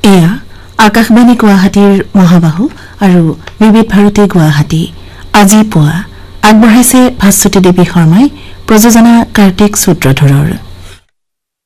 এয়া আকাশবাণী গুৱাহাটীৰ মহাবাহু আৰু বিবিধ ভাৰতী গুৱাহাটী আজি পুৱা আগবঢ়াইছে ভাস্বতী দেৱী শৰ্মাই প্ৰযোজনা কাৰ্তিক সূত্ৰধৰৰ।